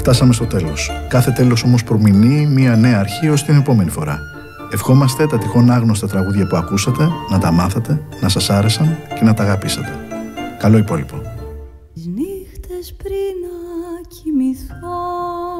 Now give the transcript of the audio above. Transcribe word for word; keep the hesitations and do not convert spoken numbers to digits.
Φτάσαμε στο τέλος. Κάθε τέλος όμως προμηνύει μια νέα αρχή ως την επόμενη φορά. Ευχόμαστε τα τυχόν άγνωστα τραγούδια που ακούσατε να τα μάθατε, να σας άρεσαν και να τα αγαπήσατε. Καλό υπόλοιπο. Τις νύχτες πριν να κοιμηθώ